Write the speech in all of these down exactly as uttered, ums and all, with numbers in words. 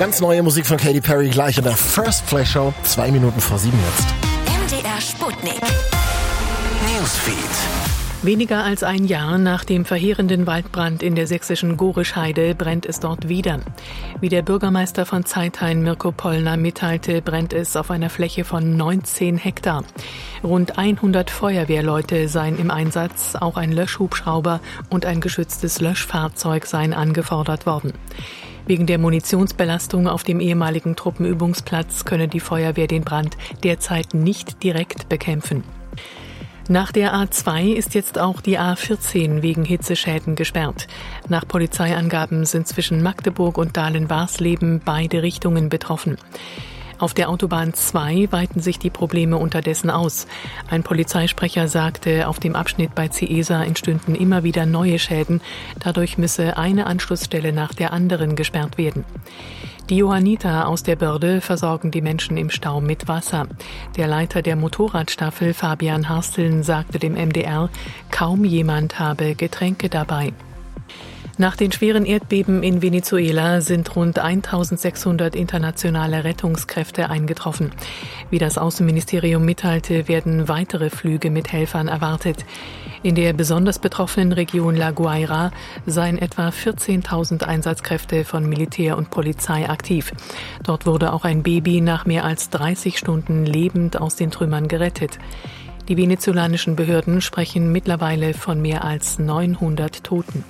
Ganz neue Musik von Katy Perry gleich in der First Play Show. Zwei Minuten vor sieben jetzt. M D R Sputnik. Newsfeed. Weniger als ein Jahr nach dem verheerenden Waldbrand in der sächsischen Gorischheide brennt es dort wieder. Wie der Bürgermeister von Zeithain, Mirko Pollner, mitteilte, brennt es auf einer Fläche von neunzehn Hektar. Rund hundert Feuerwehrleute seien im Einsatz, auch ein Löschhubschrauber und ein geschütztes Löschfahrzeug seien angefordert worden. Wegen der Munitionsbelastung auf dem ehemaligen Truppenübungsplatz könne die Feuerwehr den Brand derzeit nicht direkt bekämpfen. Nach der A zwei ist jetzt auch die A vierzehn wegen Hitzeschäden gesperrt. Nach Polizeiangaben sind zwischen Magdeburg und Dahlen-Warsleben beide Richtungen betroffen. Auf der Autobahn zwei weiten sich die Probleme unterdessen aus. Ein Polizeisprecher sagte, auf dem Abschnitt bei Ciesa entstünden immer wieder neue Schäden. Dadurch müsse eine Anschlussstelle nach der anderen gesperrt werden. Die Johanniter aus der Börde versorgen die Menschen im Stau mit Wasser. Der Leiter der Motorradstaffel, Fabian Harsteln, sagte dem M D R, kaum jemand habe Getränke dabei. Nach den schweren Erdbeben in Venezuela sind rund eintausendsechshundert internationale Rettungskräfte eingetroffen. Wie das Außenministerium mitteilte, werden weitere Flüge mit Helfern erwartet. In der besonders betroffenen Region La Guaira seien etwa vierzehntausend Einsatzkräfte von Militär und Polizei aktiv. Dort wurde auch ein Baby nach mehr als dreißig Stunden lebend aus den Trümmern gerettet. Die venezolanischen Behörden sprechen mittlerweile von mehr als neunhundert Toten.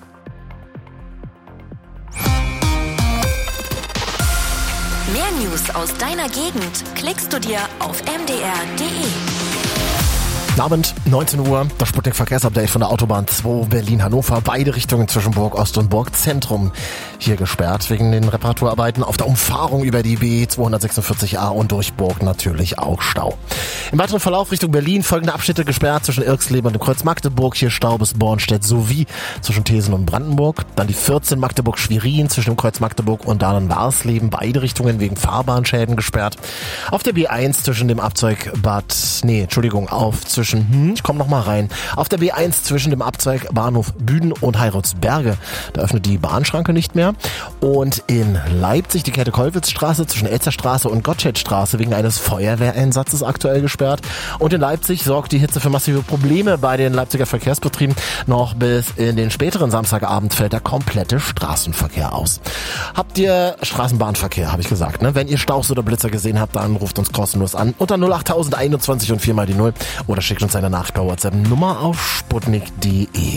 Mehr News aus deiner Gegend klickst du dir auf m d r punkt d e. Guten Abend, neunzehn Uhr, das Sputnik-Verkehrsupdate von der Autobahn zwei Berlin-Hannover. Beide Richtungen zwischen Burg Ost und Burg Zentrum hier gesperrt wegen den Reparaturarbeiten. Auf der Umfahrung über die B zweihundertsechsundvierzig A und durch Burg natürlich auch Stau. Im weiteren Verlauf Richtung Berlin folgende Abschnitte gesperrt zwischen Irxleben und dem Kreuz Magdeburg. Hier Stau bis Bornstedt sowie zwischen Thesen und Brandenburg. Dann die vierzehn Magdeburg-Schwerin zwischen dem Kreuz Magdeburg und Dahlen-Warsleben. Beide Richtungen wegen Fahrbahnschäden gesperrt. Auf der B eins zwischen dem Abzweig Bad, nee, Entschuldigung, auf zwischen Zwischen, hm, ich komme noch mal rein. Auf der B eins zwischen dem Abzweig Bahnhof Büden und Heiratsberge, da öffnet die Bahnschranke nicht mehr. Und in Leipzig die Käthe-Kollwitz-Straße zwischen Elzerstraße und Gottschedstraße wegen eines Feuerwehreinsatzes aktuell gesperrt. Und in Leipzig sorgt die Hitze für massive Probleme bei den Leipziger Verkehrsbetrieben. Noch bis in den späteren Samstagabend fällt der komplette Straßenverkehr aus. Habt ihr Straßenbahnverkehr, habe ich gesagt, ne? Wenn ihr Staus oder Blitzer gesehen habt, dann ruft uns kostenlos an unter null acht tausend einundzwanzig und vier mal die null oder schickt uns eine Nachricht bei WhatsApp Nummer auf sputnik punkt d e.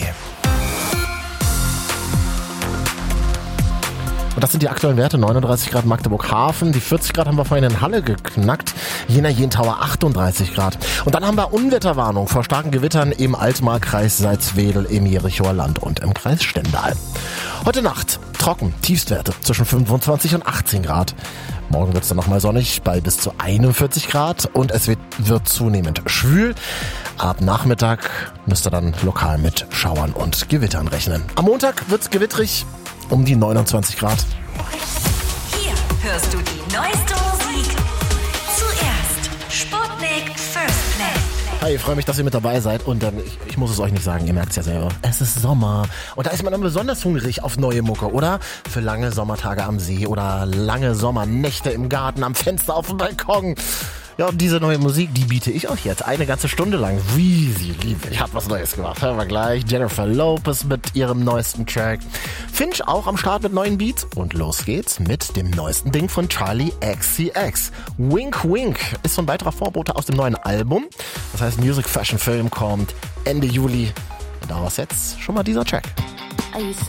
Und das sind die aktuellen Werte. neununddreißig Grad Magdeburg-Hafen. Die vierzig Grad haben wir vorhin in Halle geknackt. Jena-Jentauer achtunddreißig Grad. Und dann haben wir Unwetterwarnung vor starken Gewittern im Altmark-Kreis Salzwedel, im Jerichoer Land und im Kreis Stendal. Heute Nacht trocken. Tiefstwerte zwischen fünfundzwanzig und achtzehn Grad. Morgen wird es dann nochmal sonnig bei bis zu einundvierzig Grad. Und es wird, wird zunehmend schwül. Ab Nachmittag müsst ihr dann lokal mit Schauern und Gewittern rechnen. Am Montag wird es gewittrig. Um die neunundzwanzig Grad. Hier hörst du die neueste Musik. Zuerst Sputnik First Play. Hi, ich freue mich, dass ihr mit dabei seid. Und ähm, ich, ich muss es euch nicht sagen, ihr merkt es ja selber. Es ist Sommer. Und da ist man dann besonders hungrig auf neue Mucke, oder? Für lange Sommertage am See oder lange Sommernächte im Garten, am Fenster, auf dem Balkon. Ja, und diese neue Musik, die biete ich euch jetzt eine ganze Stunde lang. Riesig, ich hab was Neues gemacht. Hören wir gleich. Jennifer Lopez mit ihrem neuesten Track. Finch auch am Start mit neuen Beats. Und los geht's mit dem neuesten Ding von Charlie X C X. Wink Wink ist so ein weiterer Vorbote aus dem neuen Album. Das heißt, Music Fashion Film kommt Ende Juli. Und daraus jetzt schon mal dieser Track.